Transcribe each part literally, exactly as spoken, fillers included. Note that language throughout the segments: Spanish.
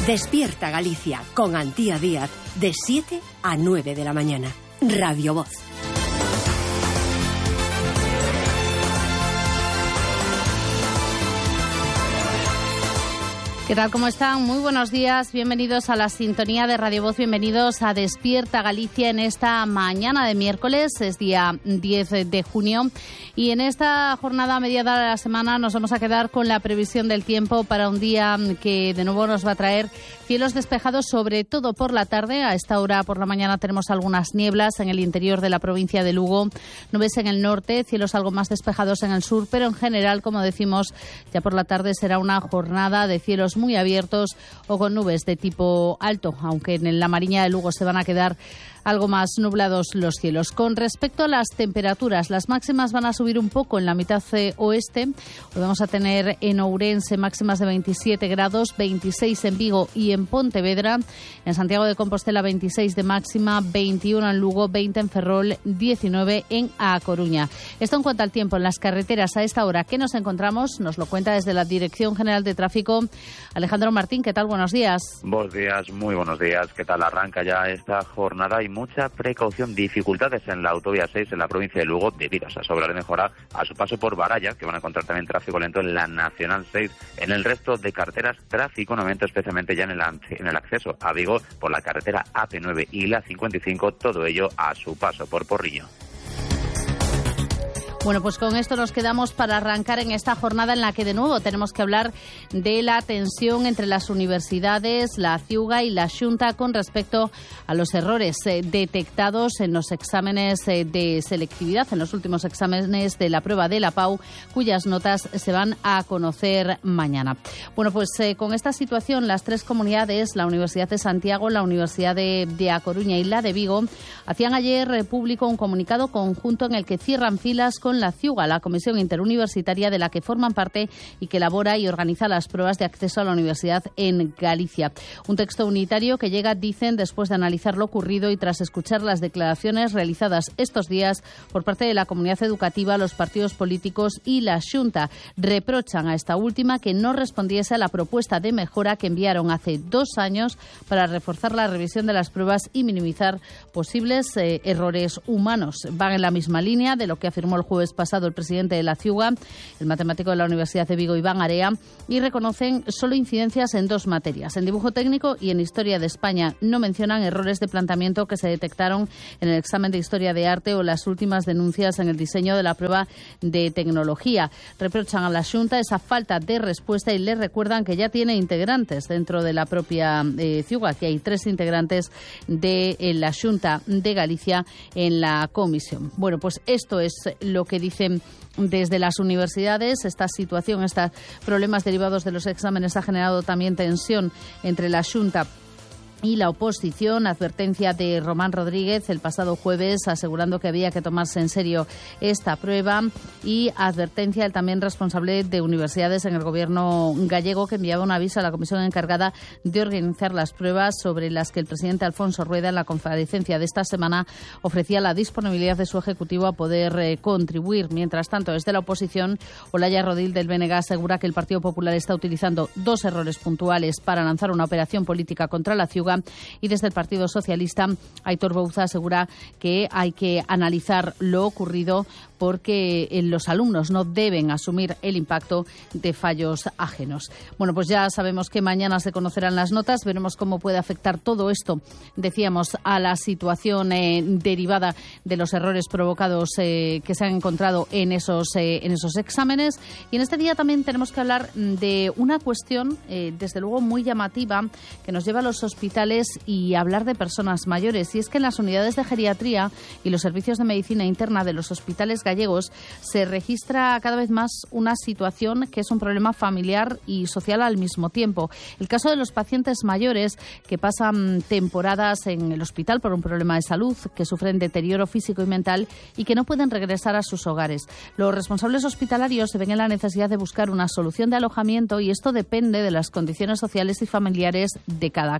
Despierta Galicia con Antía Díaz de siete a nueve de la mañana. Radio Voz. ¿Qué tal? ¿Cómo están? Muy buenos días. Bienvenidos a la sintonía de Radio Voz. Bienvenidos a Despierta Galicia en esta mañana de miércoles. Es día diez de junio. Y en esta jornada mediada de la semana nos vamos a quedar con la previsión del tiempo para un día que de nuevo nos va a traer cielos despejados, sobre todo por la tarde. A esta hora por la mañana tenemos algunas nieblas en el interior de la provincia de Lugo, nubes en el norte, cielos algo más despejados en el sur, pero en general, como decimos, ya por la tarde será una jornada de cielos muy abiertos o con nubes de tipo alto, aunque en la Mariña de Lugo se van a quedar algo más nublados los cielos. Con respecto a las temperaturas, las máximas van a subir un poco en la mitad oeste. Hoy vamos a tener en Ourense máximas de veintisiete grados, veintiséis en Vigo y en Pontevedra. En Santiago de Compostela veintiséis de máxima, veintiuno en Lugo, veinte en Ferrol, diecinueve en A Coruña. Esto en cuanto al tiempo en las carreteras a esta hora. ¿Qué nos encontramos? Nos lo cuenta desde la Dirección General de Tráfico Alejandro Martín. ¿Qué tal? Buenos días. Buenos días, muy buenos días. ¿Qué tal? Arranca ya esta jornada y mucha precaución, dificultades en la autovía seis en la provincia de Lugo debido a esas obras de mejora a su paso por Baralla, que van a encontrar también tráfico lento en la Nacional seis. En el resto de carreteras, tráfico en aumento, especialmente ya en el, en el acceso a Vigo por la carretera A P nueve y la cincuenta y cinco, todo ello a su paso por Porriño. Bueno, pues con esto nos quedamos para arrancar en esta jornada en la que de nuevo tenemos que hablar de la tensión entre las universidades, la Ciuga y la Xunta con respecto a los errores eh, detectados en los exámenes eh, de selectividad, en los últimos exámenes de la prueba de la P A U, cuyas notas se van a conocer mañana. Bueno, pues eh, con esta situación las tres comunidades, la Universidad de Santiago, la Universidad de, de A Coruña y la de Vigo, hacían ayer eh, público un comunicado conjunto en el que cierran filas con la Ciuga, la comisión interuniversitaria de la que forman parte y que elabora y organiza las pruebas de acceso a la universidad en Galicia. Un texto unitario que llega, dicen, después de analizar lo ocurrido y tras escuchar las declaraciones realizadas estos días por parte de la comunidad educativa, los partidos políticos y la Xunta. Reprochan a esta última que no respondiese a la propuesta de mejora que enviaron hace dos años para reforzar la revisión de las pruebas y minimizar posibles eh, errores humanos. Van en la misma línea de lo que afirmó el jueves pasado el presidente de la Ciuga, el matemático de la Universidad de Vigo, Iván Area, y reconocen solo incidencias en dos materias, en dibujo técnico y en historia de España. No mencionan errores de planteamiento que se detectaron en el examen de historia de arte o las últimas denuncias en el diseño de la prueba de tecnología. Reprochan a la Xunta esa falta de respuesta y le recuerdan que ya tiene integrantes dentro de la propia eh, Ciuga, que hay tres integrantes de eh, la Xunta de Galicia en la comisión. Bueno, pues esto es lo que dicen desde las universidades. Esta situación, estos problemas derivados de los exámenes ha generado también tensión entre la Xunta y la oposición. Advertencia de Román Rodríguez el pasado jueves asegurando que había que tomarse en serio esta prueba, y advertencia el también responsable de universidades en el gobierno gallego, que enviaba un aviso a la comisión encargada de organizar las pruebas, sobre las que el presidente Alfonso Rueda en la comparecencia de esta semana ofrecía la disponibilidad de su ejecutivo a poder eh, contribuir. Mientras tanto, desde la oposición, Olaya Rodil del B N G asegura que el Partido Popular está utilizando dos errores puntuales para lanzar una operación política contra la Ciuga. Y desde el Partido Socialista, Aitor Bouza asegura que hay que analizar lo ocurrido porque los alumnos no deben asumir el impacto de fallos ajenos. Bueno, pues ya sabemos que mañana se conocerán las notas. Veremos cómo puede afectar todo esto, decíamos, a la situación eh, derivada de los errores provocados eh, que se han encontrado en esos, eh, en esos exámenes. Y en este día también tenemos que hablar de una cuestión, eh, desde luego muy llamativa, que nos lleva a los hospitales y hablar de personas mayores. Y es que en las unidades de geriatría y los servicios de medicina interna de los hospitales gallegos se registra cada vez más una situación que es un problema familiar y social al mismo tiempo. El caso de los pacientes mayores que pasan temporadas en el hospital por un problema de salud, que sufren deterioro físico y mental y que no pueden regresar a sus hogares. Los responsables hospitalarios se ven en la necesidad de buscar una solución de alojamiento, y esto depende de las condiciones sociales y familiares de cada caso.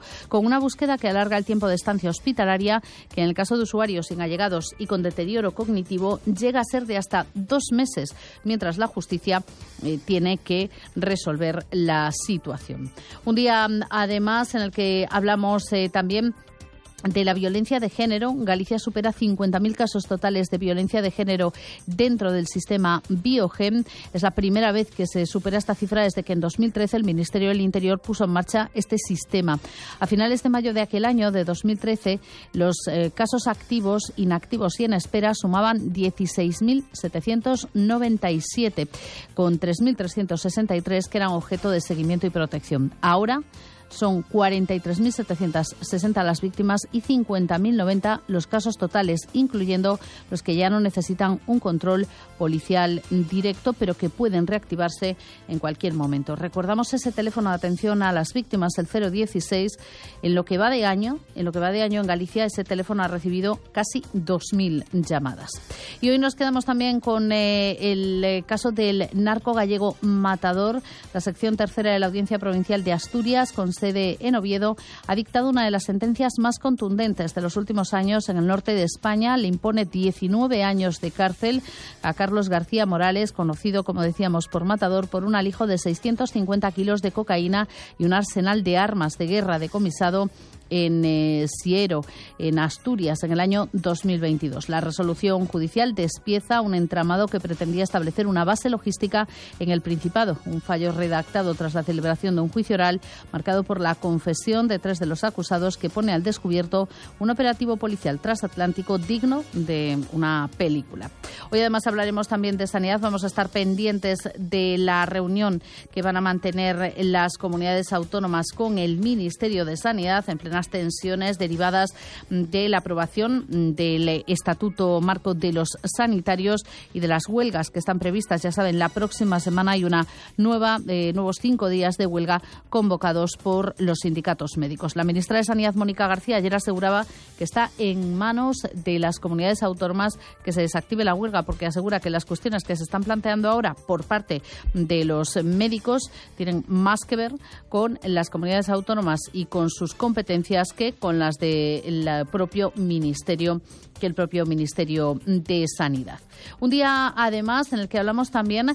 con una búsqueda que alarga el tiempo de estancia hospitalaria, que en el caso de usuarios sin allegados y con deterioro cognitivo llega a ser de hasta dos meses, mientras la justicia eh, tiene que resolver la situación. Un día, además, en el que hablamos eh, también de la violencia de género. Galicia supera cincuenta mil casos totales de violencia de género dentro del sistema Biogen. Es la primera vez que se supera esta cifra desde que en dos mil trece el Ministerio del Interior puso en marcha este sistema. A finales de mayo de aquel año, de dos mil trece, los eh, casos activos, inactivos y en espera sumaban dieciséis mil setecientos noventa y siete, con tres mil trescientos sesenta y tres que eran objeto de seguimiento y protección. Ahora son cuarenta y tres mil setecientos sesenta las víctimas y cincuenta mil noventa los casos totales, incluyendo los que ya no necesitan un control policial directo, pero que pueden reactivarse en cualquier momento. Recordamos ese teléfono de atención a las víctimas, el cero dieciséis. En lo que va de año, en lo que va de año en Galicia, ese teléfono ha recibido casi dos mil llamadas. Y hoy nos quedamos también con eh, el eh, caso del narco gallego Matador. La sección tercera de la Audiencia Provincial de Asturias, con sede en Oviedo, ha dictado una de las sentencias más contundentes de los últimos años en el norte de España. Le impone diecinueve años de cárcel a Carlos García Morales, conocido, como decíamos, por Matador, por un alijo de seiscientos cincuenta kilos de cocaína y un arsenal de armas de guerra decomisado en eh, Siero, en Asturias, en el año dos mil veintidós. La resolución judicial despieza un entramado que pretendía establecer una base logística en el Principado. Un fallo redactado tras la celebración de un juicio oral marcado por la confesión de tres de los acusados, que pone al descubierto un operativo policial transatlántico digno de una película. Hoy además hablaremos también de sanidad. Vamos a estar pendientes de la reunión que van a mantener las comunidades autónomas con el Ministerio de Sanidad en plena tensiones derivadas de la aprobación del Estatuto Marco de los Sanitarios y de las huelgas que están previstas. Ya saben, la próxima semana hay una nueva, eh, nuevos cinco días de huelga convocados por los sindicatos médicos. La ministra de Sanidad, Mónica García, ayer aseguraba que está en manos de las comunidades autónomas que se desactive la huelga, porque asegura que las cuestiones que se están planteando ahora por parte de los médicos tienen más que ver con las comunidades autónomas y con sus competencias que con las del propio ministerio, que el propio Ministerio de Sanidad. Un día, además, en el que hablamos también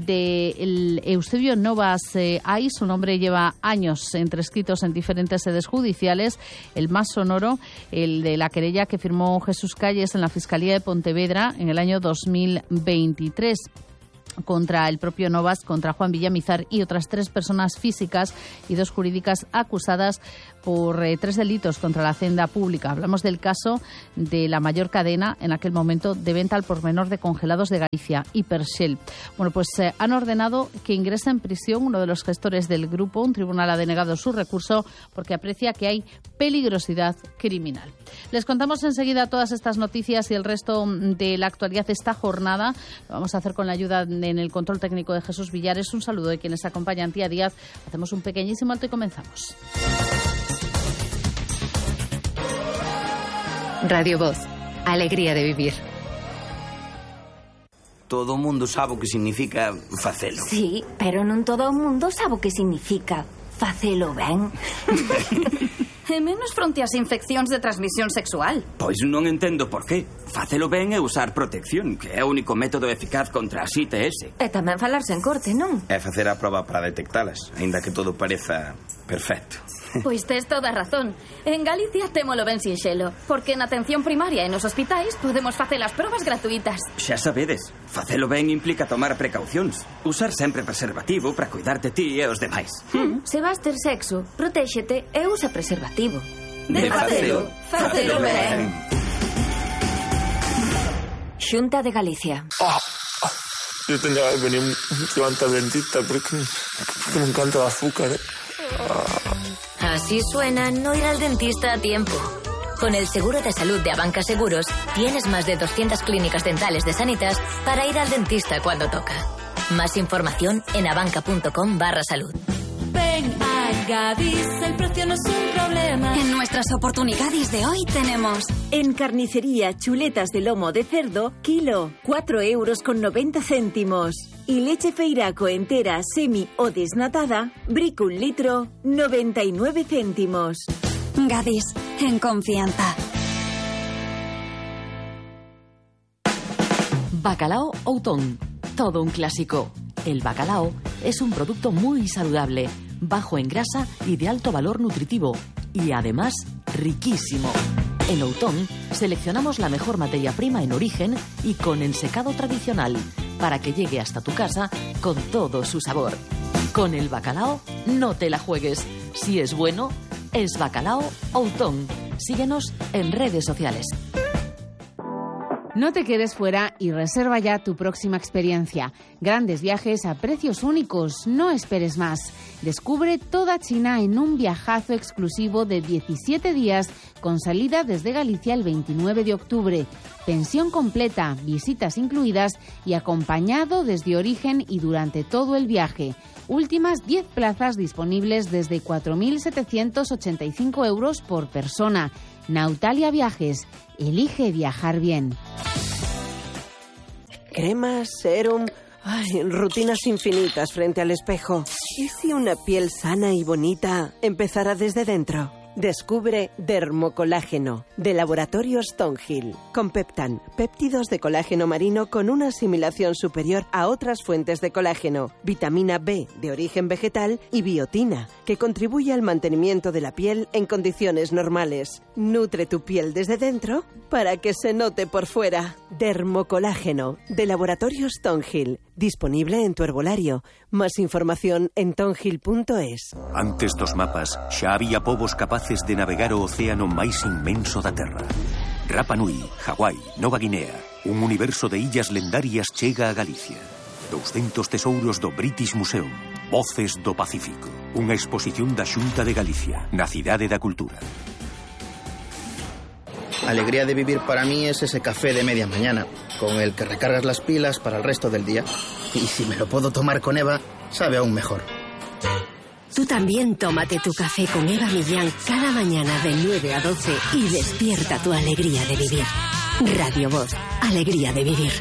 de Eusebio Novas eh, Ay. Su nombre lleva años entre escritos en diferentes sedes judiciales. El más sonoro, el de la querella que firmó Jesús Calles en la Fiscalía de Pontevedra en el año dos mil veintitrés. Contra el propio Novas, contra Juan Villamizar y otras tres personas físicas y dos jurídicas acusadas por eh, tres delitos contra la hacienda pública. Hablamos del caso de la mayor cadena en aquel momento de venta al por menor de congelados de Galicia, Hipershell. Bueno, pues eh, han ordenado que ingrese en prisión uno de los gestores del grupo. Un tribunal ha denegado su recurso porque aprecia que hay peligrosidad criminal. Les contamos enseguida todas estas noticias y el resto de la actualidad de esta jornada. Lo vamos a hacer con la ayuda en el control técnico de Jesús Villares. Un saludo de quienes acompañan, Tía Díaz. Hacemos un pequeñísimo alto y comenzamos. Radio Voz, alegría de vivir. Todo o mundo sabe o que significa facelo. Sí, pero non todo o mundo sabe o que significa facelo ben. E menos fronte ás infeccións de transmisión sexual. Pois non entendo por qué. Facelo ben é usar protección, que é o único método eficaz contra as I T S. E tamén falarse en corte, non? É facer a proba para detectalas, aínda que todo pareza perfecto. Pois tes toda a razón. En Galicia témolo ben sinxelo, porque na atención primaria e nos hospitais podemos facer as probas gratuitas. Xa sabedes, facelo ben implica tomar precaucións. Usar sempre preservativo para cuidar de ti e os demais. Hmm. Se vas ter sexo, protéxete e usa preservativo. De facelo, facelo ben. Xunta de Galicia. Oh, oh. Yo tenía que venir mucho antes al dentista porque, porque me encanta el azúcar, ¿eh? Así suena no ir al dentista a tiempo. Con el seguro de salud de Abanca Seguros, tienes más de doscientas clínicas dentales de Sanitas para ir al dentista cuando toca. Más información en abanca.com barra salud. Ven a Gadis, el precio no es un problema. En nuestras oportunidades de hoy tenemos... En carnicería, chuletas de lomo de cerdo, kilo, cuatro euros con noventa céntimos. Y leche Feiraco entera, semi o desnatada, Brick un litro, noventa y nueve céntimos. Gadis, en confianza. Bacalao Outón, todo un clásico. El bacalao es un producto muy saludable, bajo en grasa y de alto valor nutritivo, y además riquísimo. En Outón seleccionamos la mejor materia prima en origen y con ensecado tradicional, para que llegue hasta tu casa con todo su sabor. Con el bacalao no te la juegues. Si es bueno, es Bacalao Outón. Síguenos en redes sociales. No te quedes fuera y reserva ya tu próxima experiencia. Grandes viajes a precios únicos. No esperes más. Descubre toda China en un viajazo exclusivo de diecisiete días con salida desde Galicia el veintinueve de octubre. Pensión completa, visitas incluidas y acompañado desde origen y durante todo el viaje. Últimas diez plazas disponibles desde cuatro mil setecientos ochenta y cinco euros por persona. Nautalia Viajes. Elige viajar bien. Cremas, serum... Ay, rutinas infinitas frente al espejo. ¿Y si una piel sana y bonita empezara desde dentro? Descubre Dermocolágeno, de Laboratorios Stonehill. Con Peptan, péptidos de colágeno marino con una asimilación superior a otras fuentes de colágeno, vitamina B de origen vegetal y biotina, que contribuye al mantenimiento de la piel en condiciones normales. Nutre tu piel desde dentro para que se note por fuera. Dermocolágeno, de Laboratorios Stonehill. Disponible en tu herbolario. Más información en tonhill punto es. Antes dos mapas, xa había povos capaces de navegar o océano máis inmenso da Terra. Rapa Nui, Hawái, Nova Guinea. Un universo de illas lendarias chega a Galicia. douscentos tesouros do British Museum. Voces do Pacífico. Unha exposición da Xunta de Galicia, na Cidade da Cultura. Alegría de vivir para mí es ese café de media mañana, con el que recargas las pilas para el resto del día. Y si me lo puedo tomar con Eva, sabe aún mejor. Tú también tómate tu café con Eva Millán cada mañana de nueve a doce y despierta tu alegría de vivir. Radio Voz, alegría de vivir.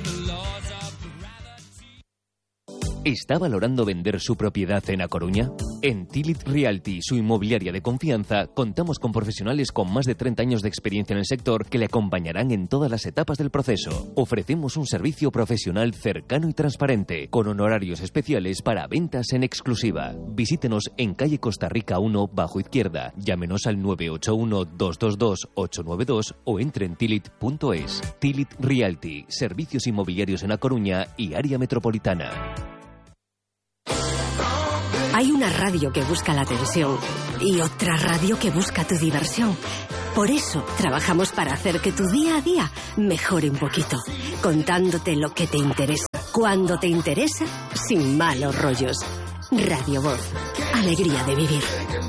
¿Está valorando vender su propiedad en A Coruña? En Tilit Realty, su inmobiliaria de confianza, contamos con profesionales con más de treinta años de experiencia en el sector que le acompañarán en todas las etapas del proceso. Ofrecemos un servicio profesional cercano y transparente, con honorarios especiales para ventas en exclusiva. Visítenos en calle Costa Rica uno, bajo izquierda. Llámenos al nueve ocho uno, dos dos dos, ocho nueve dos o entre en tilit punto es. Tilit Realty, servicios inmobiliarios en A Coruña y área metropolitana. Hay una radio que busca la atención y otra radio que busca tu diversión. Por eso trabajamos para hacer que tu día a día mejore un poquito, contándote lo que te interesa, cuando te interesa, sin malos rollos. Radio Voz, alegría de vivir.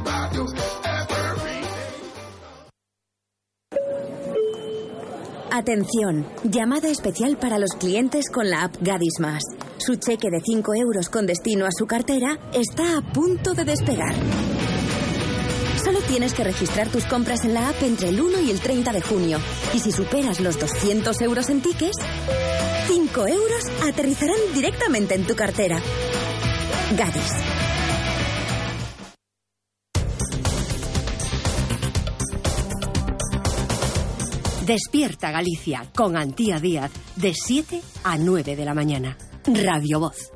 Atención, llamada especial para los clientes con la app Gadis Más. Su cheque de cinco euros con destino a su cartera está a punto de despegar. Solo tienes que registrar tus compras en la app entre el uno y el treinta de junio. Y si superas los doscientos euros en tickets, cinco euros aterrizarán directamente en tu cartera. Gadis. Despierta Galicia con Antía Díaz de siete a nueve de la mañana. Radio Voz.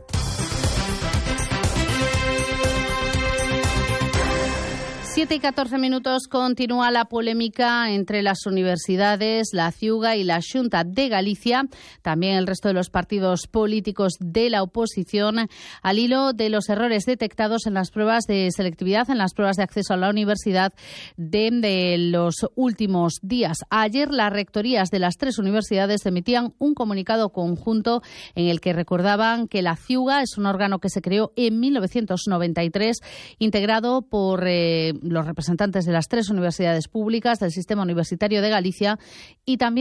siete y catorce minutos, continúa la polémica entre las universidades, la Ciuga y la Xunta de Galicia, también el resto de los partidos políticos de la oposición, al hilo de los errores detectados en las pruebas de selectividad, en las pruebas de acceso a la universidad de, de los últimos días. Ayer las rectorías de las tres universidades emitían un comunicado conjunto en el que recordaban que la Ciuga es un órgano que se creó en mil novecientos noventa y tres, integrado por eh, los representantes de las tres universidades públicas del sistema universitario de Galicia y también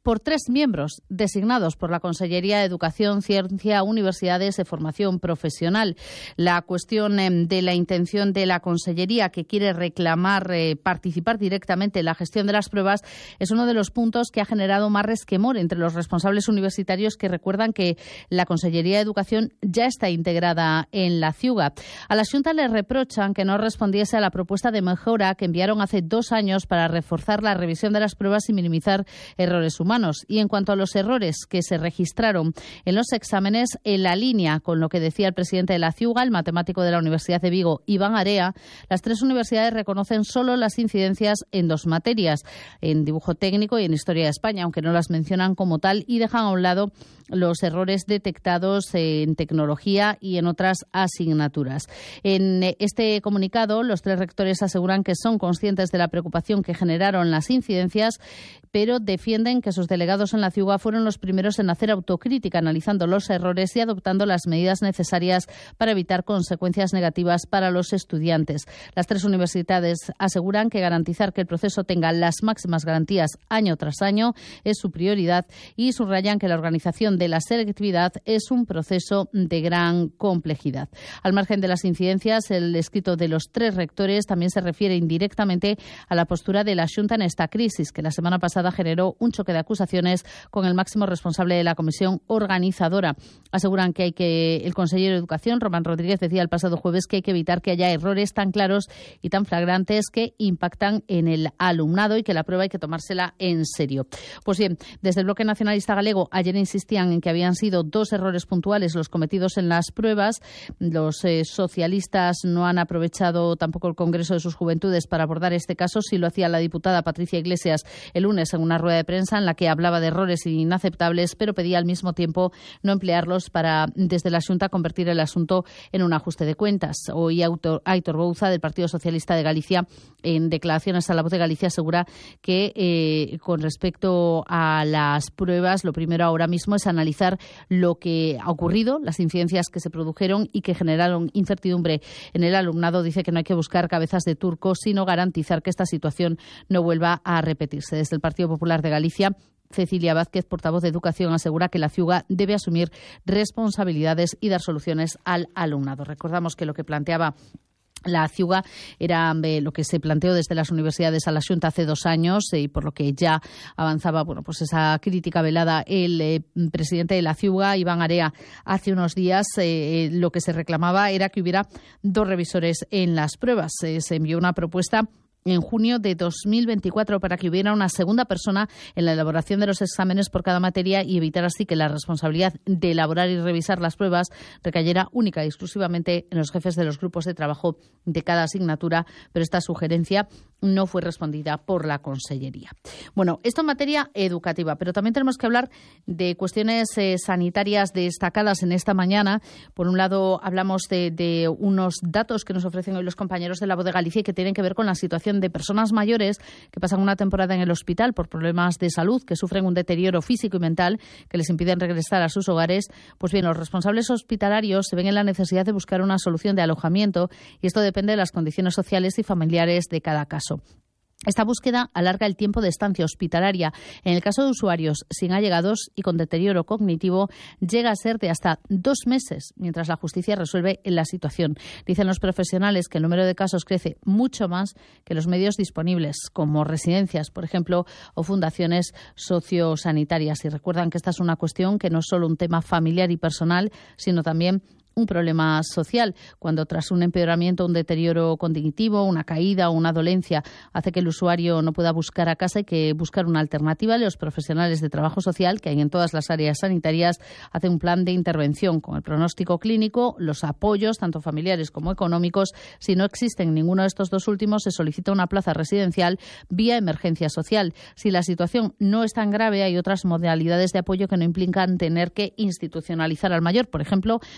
por tres miembros designados por la Consellería de Educación, Ciencia, Universidades y Formación Profesional. La cuestión eh, de la intención de la Consellería, que quiere reclamar eh, participar directamente en la gestión de las pruebas, es uno de los puntos que ha generado más resquemor entre los responsables universitarios, que recuerdan que la Consellería de Educación ya está integrada en la Ciuga. A la Xunta le reprochan que no respondiese a la propuesta de mejora que enviaron hace dos años para reforzar la revisión de las pruebas y minimizar errores humanos. Y en cuanto a los errores que se registraron en los exámenes, en la línea con lo que decía el presidente de la Ciuga, el matemático de la Universidad de Vigo, Iván Area, las tres universidades reconocen solo las incidencias en dos materias, en dibujo técnico y en historia de España, aunque no las mencionan como tal, y dejan a un lado los errores detectados en tecnología y en otras asignaturas. En este comunicado, los tres rectores aseguran que son conscientes de la preocupación que generaron las incidencias, pero defienden que sus delegados en la Ciuga fueron los primeros en hacer autocrítica, analizando los errores y adoptando las medidas necesarias para evitar consecuencias negativas para los estudiantes. Las tres universidades aseguran que garantizar que el proceso tenga las máximas garantías año tras año es su prioridad, y subrayan que la organización de la selectividad es un proceso de gran complejidad. Al margen de las incidencias, el escrito de los tres rectores también se refiere indirectamente a la postura de la Xunta en esta crisis, que la semana pasada generó un choque de acusaciones con el máximo responsable de la comisión organizadora. Aseguran que hay que el consejero de Educación, Román Rodríguez, decía el pasado jueves que hay que evitar que haya errores tan claros y tan flagrantes que impactan en el alumnado, y que la prueba hay que tomársela en serio. Pues bien, desde el Bloque Nacionalista Galego ayer insistían en que habían sido dos errores puntuales los cometidos en las pruebas. Los eh, socialistas no han aprovechado tampoco el Congreso de sus Juventudes para abordar este caso. Sí lo hacía la diputada Patricia Iglesias el lunes en una rueda de prensa en la que hablaba de errores inaceptables, pero pedía al mismo tiempo no emplearlos para, desde la Xunta, convertir el asunto en un ajuste de cuentas. Hoy Aitor Bouza, del Partido Socialista de Galicia, en declaraciones a La Voz de Galicia, asegura que eh, con respecto a las pruebas, lo primero ahora mismo es analizar lo que ha ocurrido, las incidencias que se produjeron y que generaron incertidumbre en el alumnado. Dice que no hay que buscar cabezas de turco, sino garantizar que esta situación no vuelva a repetirse. Desde el Partido Popular de Galicia, Cecilia Vázquez, portavoz de Educación, asegura que la Ciuga debe asumir responsabilidades y dar soluciones al alumnado. Recordamos que lo que planteaba la Ciuga era eh, lo que se planteó desde las universidades a la Xunta hace dos años eh, y por lo que ya avanzaba, bueno, pues esa crítica velada el eh, presidente de la Ciuga, Iván Area, hace unos días. Eh, lo que se reclamaba era que hubiera dos revisores en las pruebas. Eh, se envió una propuesta en junio de dos mil veinticuatro para que hubiera una segunda persona en la elaboración de los exámenes por cada materia y evitar así que la responsabilidad de elaborar y revisar las pruebas recayera única y exclusivamente en los jefes de los grupos de trabajo de cada asignatura, pero esta sugerencia no fue respondida por la Consellería. Bueno, esto en materia educativa, pero también tenemos que hablar de cuestiones eh, sanitarias destacadas en esta mañana. Por un lado, hablamos de, de unos datos que nos ofrecen hoy los compañeros de La Voz de Galicia y que tienen que ver con la situación de personas mayores que pasan una temporada en el hospital por problemas de salud, que sufren un deterioro físico y mental que les impiden regresar a sus hogares. Pues bien, los responsables hospitalarios se ven en la necesidad de buscar una solución de alojamiento, y esto depende de las condiciones sociales y familiares de cada caso. Esta búsqueda alarga el tiempo de estancia hospitalaria. En el caso de usuarios sin allegados y con deterioro cognitivo, llega a ser de hasta dos meses, mientras la justicia resuelve la situación. Dicen los profesionales que el número de casos crece mucho más que los medios disponibles, como residencias, por ejemplo, o fundaciones sociosanitarias. Y recuerdan que esta es una cuestión que no es solo un tema familiar y personal, sino también un problema social, cuando tras un empeoramiento, un deterioro cognitivo, una caída o una dolencia hace que el usuario no pueda buscar a casa, hay que buscar una alternativa. Los profesionales de trabajo social, que hay en todas las áreas sanitarias, hacen un plan de intervención con el pronóstico clínico, los apoyos, tanto familiares como económicos. Si no existen ninguno de estos dos últimos, se solicita una plaza residencial vía emergencia social. Si la situación no es tan grave, hay otras modalidades de apoyo que no implican tener que institucionalizar al mayor. Por ejemplo, la ayuda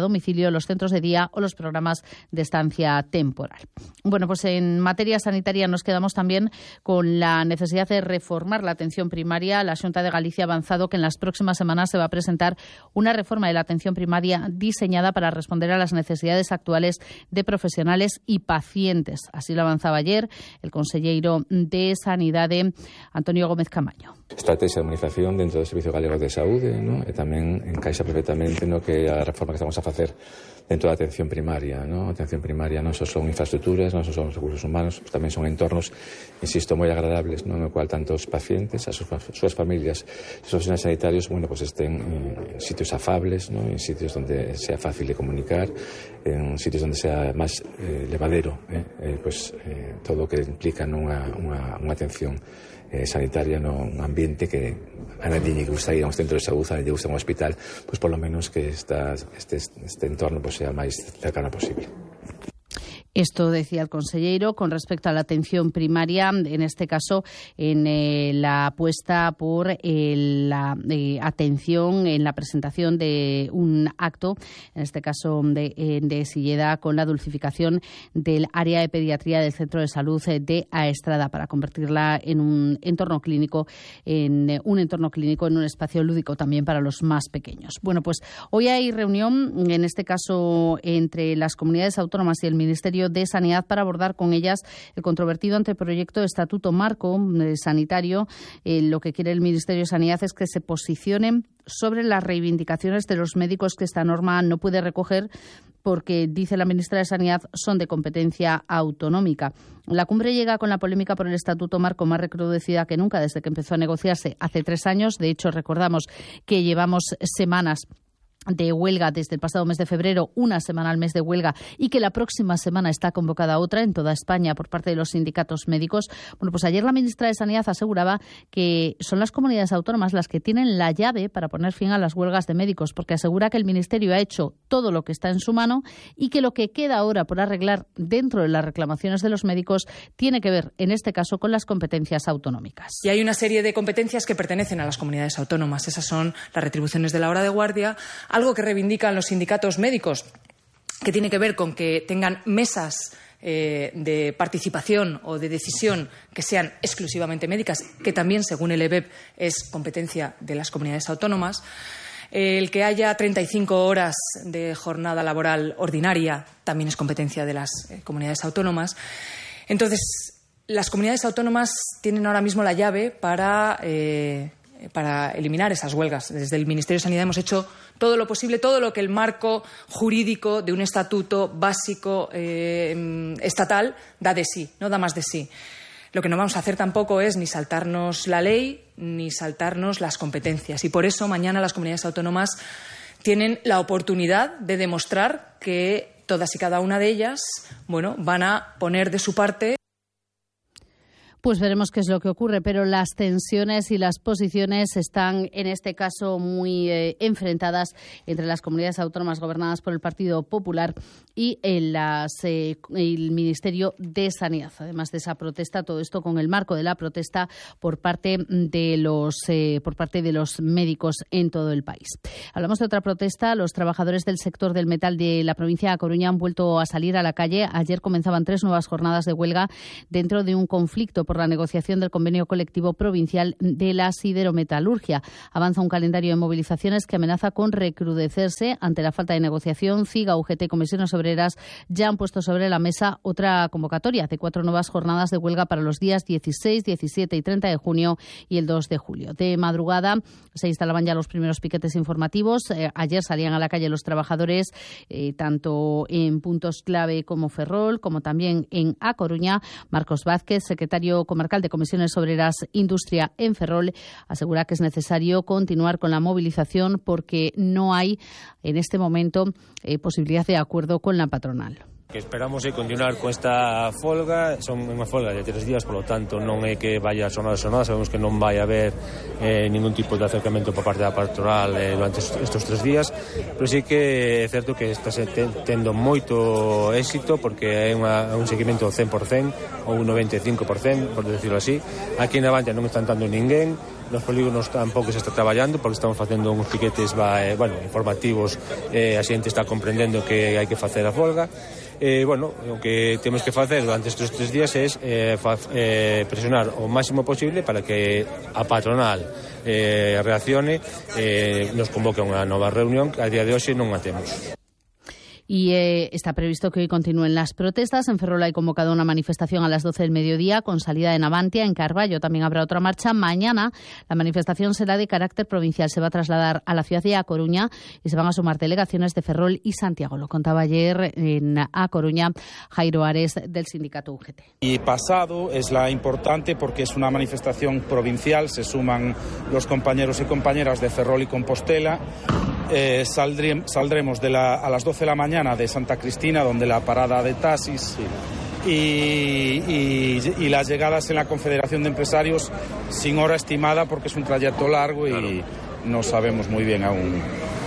domicilio, los centros de día o los programas de estancia temporal. Bueno, pues en materia sanitaria nos quedamos también con la necesidad de reformar la atención primaria. La Xunta de Galicia ha avanzado que en las próximas semanas se va a presentar una reforma de la atención primaria diseñada para responder a las necesidades actuales de profesionales y pacientes. Así lo avanzaba ayer el conselleiro de Sanidade, Antonio Gómez Camaño. Estrategia de humanización dentro do Servicio Galego de Saúde, ¿no? E tamén encaixa perfectamente no que a reforma que estamos a facer dentro da atención primaria, ¿no? A atención primaria non só son infraestructuras, non só son recursos humanos, pues tamén son entornos, insisto, moi agradables, ¿no? No cual tanto os pacientes, as súas familias, os profesionais sanitarios, bueno, pues estén en sitios afables, ¿no? En sitios donde sea fácil de comunicar, en sitios donde sea máis eh, levadero, eh? Eh, pues eh, todo o que implica nunha unha, unha atención Eh, sanitaria nun ambiente que a nadie lle gusta ir a un centro de saúde, a nadie lle gusta un hospital, pues por lo menos que esta, este, este entorno pues sea máis cercano posible. Esto decía el conselleiro con respecto a la atención primaria, en este caso en eh, la apuesta por eh, la eh, atención en la presentación de un acto, en este caso de, eh, de Silleda, con la dulcificación del área de pediatría del Centro de Salud de Aestrada para convertirla en un entorno clínico, en eh, un entorno clínico, en un espacio lúdico también para los más pequeños. Bueno, pues hoy hay reunión, en este caso entre las comunidades autónomas y el Ministerio de Sanidad para abordar con ellas el controvertido anteproyecto de Estatuto Marco eh, Sanitario. Eh, lo que quiere el Ministerio de Sanidad es que se posicionen sobre las reivindicaciones de los médicos que esta norma no puede recoger porque, dice la ministra de Sanidad, son de competencia autonómica. La cumbre llega con la polémica por el Estatuto Marco más recrudecida que nunca desde que empezó a negociarse hace tres años. De hecho, recordamos que llevamos semanas de huelga desde el pasado mes de febrero, una semana al mes de huelga, y que la próxima semana está convocada otra en toda España por parte de los sindicatos médicos. Bueno, pues ayer la ministra de Sanidad aseguraba que son las comunidades autónomas las que tienen la llave para poner fin a las huelgas de médicos, porque asegura que el Ministerio ha hecho todo lo que está en su mano y que lo que queda ahora por arreglar dentro de las reclamaciones de los médicos tiene que ver, en este caso, con las competencias autonómicas. Y hay una serie de competencias que pertenecen a las comunidades autónomas. Esas son las retribuciones de la hora de guardia, algo que reivindican los sindicatos médicos, que tiene que ver con que tengan mesas eh, de participación o de decisión que sean exclusivamente médicas, que también, según el E B E P, es competencia de las comunidades autónomas. El que haya treinta y cinco horas de jornada laboral ordinaria también es competencia de las eh, comunidades autónomas. Entonces, las comunidades autónomas tienen ahora mismo la llave para Eh, para eliminar esas huelgas. Desde el Ministerio de Sanidad hemos hecho todo lo posible, todo lo que el marco jurídico de un estatuto básico eh, estatal da de sí, no da más de sí. Lo que no vamos a hacer tampoco es ni saltarnos la ley ni saltarnos las competencias. Y por eso mañana las comunidades autónomas tienen la oportunidad de demostrar que todas y cada una de ellas, bueno, van a poner de su parte. Pues veremos qué es lo que ocurre, pero las tensiones y las posiciones están, en este caso, muy eh, enfrentadas entre las comunidades autónomas gobernadas por el Partido Popular y en las, eh, el Ministerio de Sanidad. Además de esa protesta, todo esto con el marco de la protesta por parte de los, eh, por parte de los médicos en todo el país. Hablamos de otra protesta. Los trabajadores del sector del metal de la provincia de A Coruña han vuelto a salir a la calle. Ayer comenzaban tres nuevas jornadas de huelga dentro de un conflicto por la negociación del convenio colectivo provincial de la siderometalurgia. Avanza un calendario de movilizaciones que amenaza con recrudecerse ante la falta de negociación. CIGA, U G T y Comisiones Obreras ya han puesto sobre la mesa otra convocatoria de cuatro nuevas jornadas de huelga para los días dieciséis, diecisiete y treinta de junio y el dos de julio. De madrugada se instalaban ya los primeros piquetes informativos. Eh, ayer salían a la calle los trabajadores, eh, tanto en puntos clave como Ferrol, como también en A Coruña. Marcos Vázquez, secretario comarcal de Comisiones Obreras Industria en Ferrol, asegura que es necesario continuar con la movilización porque no hay en este momento eh, posibilidad de acuerdo con la patronal. Que esperamos é continuar con esta folga. Son unha folga de tres días, polo tanto non é que vaya sonada sonada. Sabemos que non vai haber eh, ningún tipo de acercamento por parte da patronal eh, durante estes tres días, pero sí que é certo que está tendo moito éxito porque é unha, un seguimento cen por cento ou un noventa e cinco por cento, por decirlo así. Aquí en Avante non están tanto ninguén. nos polígonos tampouco se está traballando porque estamos facendo uns piquetes va, eh, bueno, informativos, eh, a xente está comprendendo que hai que facer a folga. Eh, bueno, o que temos que facer durante estes tres días é eh, eh, presionar o máximo posible para que a patronal eh, reaccione, eh, nos convoque a unha nova reunión que a día de hoxe non a temos. Y eh, está previsto que hoy continúen las protestas. En Ferrol hay convocado una manifestación a las doce del mediodía con salida de Navantia. En Carballo también habrá otra marcha. Mañana la manifestación será de carácter provincial. Se va a trasladar a la ciudad de A Coruña y se van a sumar delegaciones de Ferrol y Santiago. Lo contaba ayer en A Coruña Jairo Ares del sindicato U G T. Y pasado es la importante porque es una manifestación provincial. Se suman los compañeros y compañeras de Ferrol y Compostela. Eh, saldré, saldremos de la, a las doce de la mañana de Santa Cristina, donde la parada de taxis y, y, y las llegadas en la Confederación de Empresarios sin hora estimada porque es un trayecto largo y claro, no sabemos muy bien aún.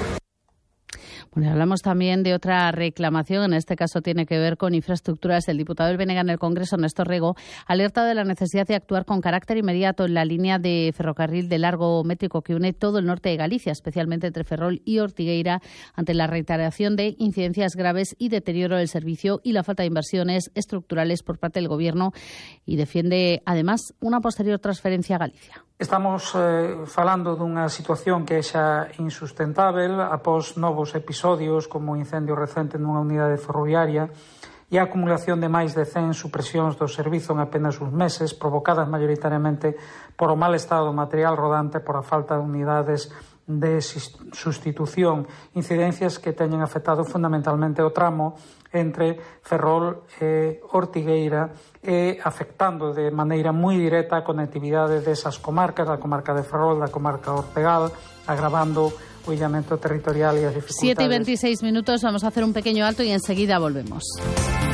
Bueno, hablamos también de otra reclamación, en este caso tiene que ver con infraestructuras. El diputado del B N G en el Congreso, Néstor Rego, alerta de la necesidad de actuar con carácter inmediato en la línea de ferrocarril de largo métrico que une todo el norte de Galicia, especialmente entre Ferrol y Ortigueira, ante la reiteración de incidencias graves y deterioro del servicio y la falta de inversiones estructurales por parte del Gobierno, y defiende además una posterior transferencia a Galicia. Estamos eh, falando dunha situación que é xa insustentável após novos episodios como o incendio recente nunha unidade ferroviaria e a acumulación de máis de cen supresións do servizo en apenas uns meses, provocadas maioritariamente por o mal estado do material rodante, por a falta de unidades de sustitución, incidencias que teñen afectado fundamentalmente o tramo entre Ferrol e Ortigueira e afectando de maneira moi directa a conectividade desas comarcas, da comarca de Ferrol, da comarca Ortegal, agravando o illamento territorial e as dificultades. siete y veintiséis minutos, vamos a hacer un pequeño alto y enseguida volvemos.